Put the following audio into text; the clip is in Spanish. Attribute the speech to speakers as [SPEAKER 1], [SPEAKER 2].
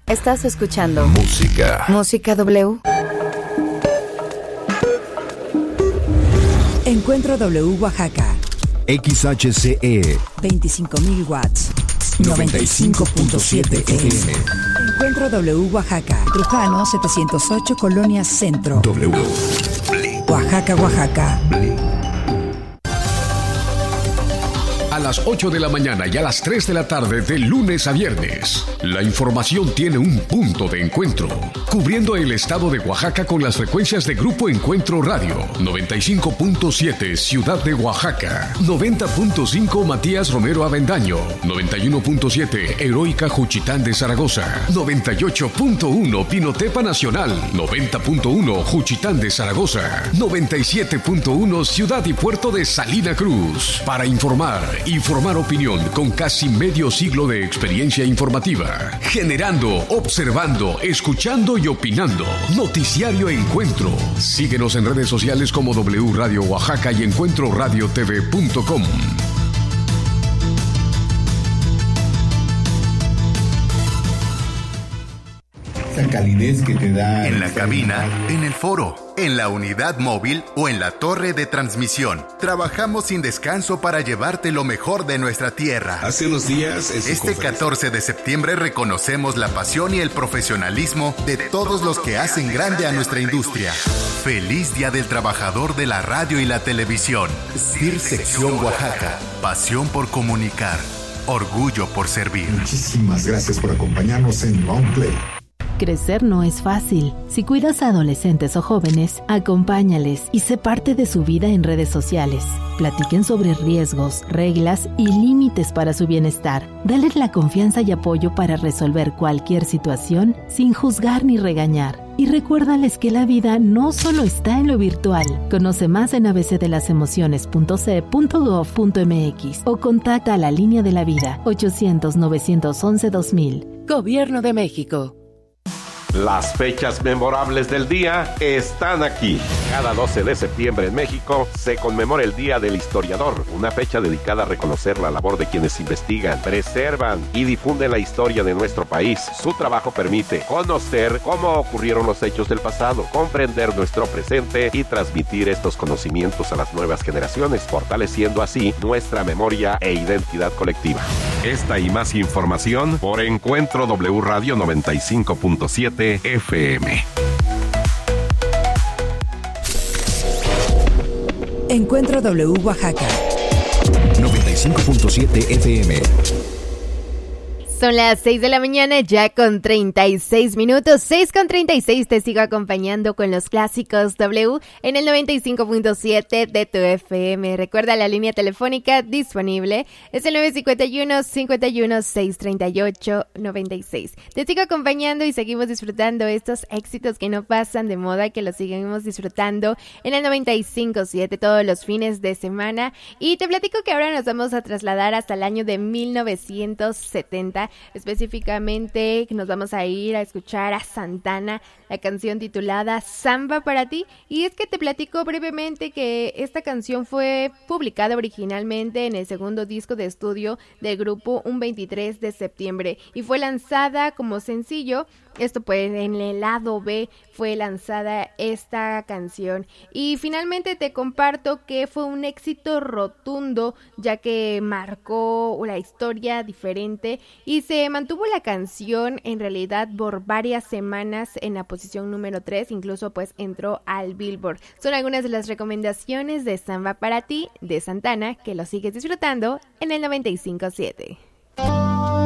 [SPEAKER 1] Estás escuchando Música W.
[SPEAKER 2] Encuentro W Oaxaca.
[SPEAKER 3] XHCE
[SPEAKER 2] 25,000 watts. 95.7 FM. Encuentro W Oaxaca. Trujano 708 Colonia Centro.
[SPEAKER 3] W.
[SPEAKER 2] Oaxaca, Oaxaca.
[SPEAKER 4] A las 8 de la mañana y a las 3 de la tarde de lunes a viernes, la información tiene un punto de encuentro, cubriendo el estado de Oaxaca con las frecuencias de Grupo Encuentro Radio, 95.7 Ciudad de Oaxaca, 90.5 Matías Romero Avendaño, 91.7 Heroica Juchitán de Zaragoza, 98.1 Pinotepa Nacional, 90.1 Juchitán de Zaragoza, 97.1 Ciudad y Puerto de Salina Cruz. Para informar y formar opinión con casi medio siglo de experiencia informativa, generando, observando, escuchando y opinando. Noticiario Encuentro. Síguenos en redes sociales como W Radio Oaxaca y encuentroradiotv.com.
[SPEAKER 5] Esa calidez que te da
[SPEAKER 6] en la cabina, en el foro, en la unidad móvil o en la torre de transmisión. Trabajamos sin descanso para llevarte lo mejor de nuestra tierra.
[SPEAKER 5] Hace unos días
[SPEAKER 6] Este 14 de septiembre reconocemos la pasión y el profesionalismo de todos los que hacen grande a nuestra industria. Feliz Día del Trabajador de la Radio y la Televisión. CIR Sección Oaxaca. Pasión por comunicar. Orgullo por servir.
[SPEAKER 5] Muchísimas gracias por acompañarnos en Long Play.
[SPEAKER 7] Crecer no es fácil. Si cuidas a adolescentes o jóvenes, acompáñales y sé parte de su vida en redes sociales. Platiquen sobre riesgos, reglas y límites para su bienestar. Dales la confianza y apoyo para resolver cualquier situación sin juzgar ni regañar. Y recuérdales que la vida no solo está en lo virtual. Conoce más en abcdelasemociones.ce.gov.mx o contacta a la Línea de la Vida 800-911-2000. Gobierno de México.
[SPEAKER 8] Las fechas memorables del día están aquí. Cada 12 de septiembre en México se conmemora el Día del Historiador, una fecha dedicada a reconocer la labor de quienes investigan, preservan y difunden la historia de nuestro país. Su trabajo permite conocer cómo ocurrieron los hechos del pasado, comprender nuestro presente y transmitir estos conocimientos a las nuevas generaciones, fortaleciendo así nuestra memoria e identidad colectiva. Esta y más información por Encuentro W Radio 95.7 FM.
[SPEAKER 2] Encuentro W Oaxaca
[SPEAKER 3] 95.7 FM.
[SPEAKER 9] Son las 6 de la mañana ya con 36 minutos, 6:36, te sigo acompañando con los clásicos W en el 95.7 de tu FM. Recuerda la línea telefónica disponible, es el 951-51-638-96. Te sigo acompañando y seguimos disfrutando estos éxitos que no pasan de moda, que los seguimos disfrutando en el 95.7 todos los fines de semana. Y te platico que ahora nos vamos a trasladar hasta el año de 1970. Específicamente nos vamos a ir a escuchar a Santana, la canción titulada Samba para ti. Y es que te platico brevemente que esta canción fue publicada originalmente en el segundo disco de estudio del grupo un 23 de septiembre y fue lanzada como sencillo. Esto pues en el lado B fue lanzada esta canción y finalmente te comparto que fue un éxito rotundo, ya que marcó una historia diferente y se mantuvo la canción en realidad por varias semanas en la posición número 3, incluso pues entró al Billboard. Son algunas de las recomendaciones de Samba para ti de Santana, que lo sigues disfrutando en el 95.7.